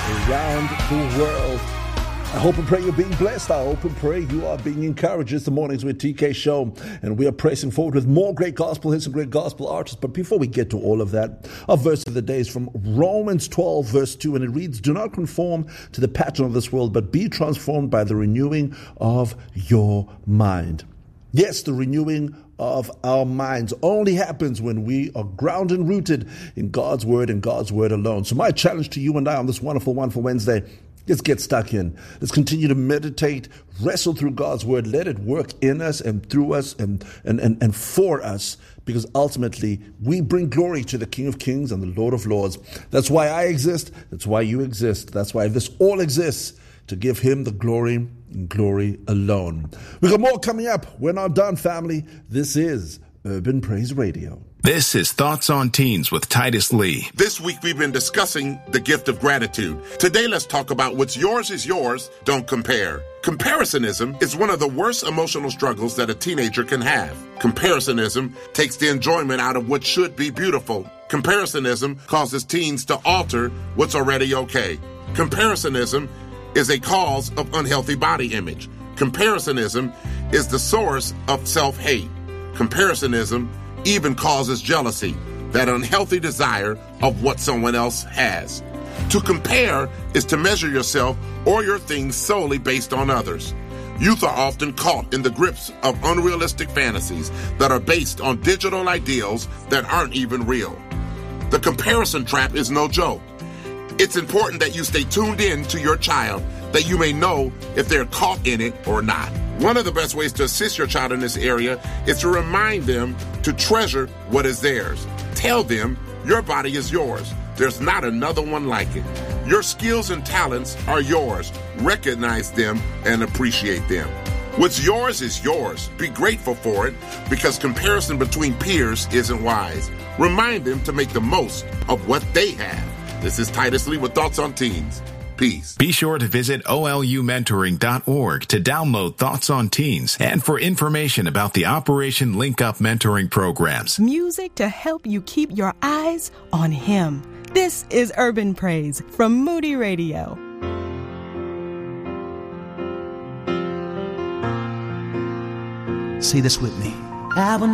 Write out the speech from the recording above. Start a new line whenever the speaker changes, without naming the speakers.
around the world. I hope and pray you're being blessed. I hope and pray you are being encouraged. It's the Mornings with TK show, and we are pressing forward with more great gospel hits and great gospel artists. But before we get to all of that, our verse of the day is from Romans 12, verse 2, and it reads, "Do not conform to the pattern of this world, but be transformed by the renewing of your mind." Yes, the renewing of our minds only happens when we are grounded and rooted in God's word and God's word alone. So my challenge to you and I on this wonderful Wednesday, let's get stuck in. Let's continue to meditate, wrestle through God's word. Let it work in us and through us and for us, because ultimately we bring glory to the King of Kings and the Lord of Lords. That's why I exist. That's why you exist. That's why this all exists, to give him the glory and glory alone. We got more coming up. We're not done, family. This is Urban Praise Radio.
This is Thoughts on Teens with Titus Lee.
This week we've been discussing the gift of gratitude. Today let's talk about what's yours is yours, don't compare. Comparisоnism is one of the worst emotional struggles that a teenager can have. Comparisоnism takes the enjoyment out of what should be beautiful. Comparisоnism causes teens to alter what's already okay. Comparisоnism is a cause of unhealthy body image. Comparisоnism is the source of self-hate. Comparisоnism even causes jealousy, that unhealthy desire of what someone else has. To compare is to measure yourself or your things solely based on others. Youth are often caught in the grips of unrealistic fantasies that are based on digital ideals that aren't even real. The comparison trap is no joke. It's important that you stay tuned in to your child, that you may know if they're caught in it or not. One of the best ways to assist your child in this area is to remind them to treasure what is theirs. Tell them your body is yours. There's not another one like it. Your skills and talents are yours. Recognize them and appreciate them. What's yours is yours. Be grateful for it, because comparison between peers isn't wise. Remind them to make the most of what they have. This is Titus Lee with Thoughts on Teens. Peace.
Be sure to visit olumentoring.org to download Thoughts on Teens and for information about the Operation Link Up mentoring programs.
Music to help you keep your eyes on him. This is Urban Praise from Moody Radio.
Say this with me.
I will